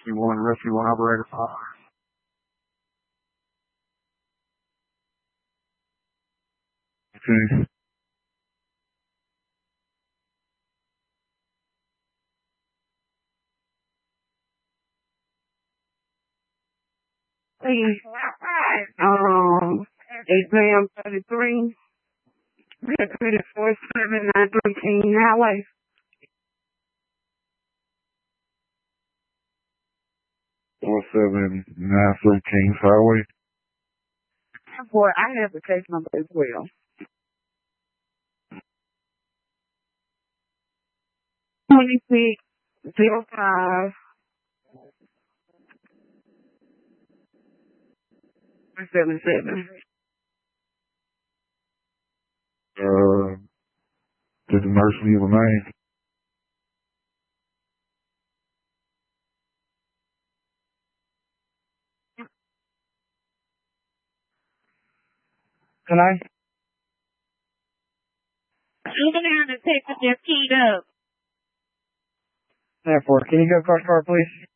Rescue 1 operator 5. Okay. Exam 33, 4793 King Highway. Kings Highway. Boy, I have the case number as well. 2605 77. Did the nurse leave a name? Can I? Even down the Texas just keyed up. Therefore, can you go across car, please?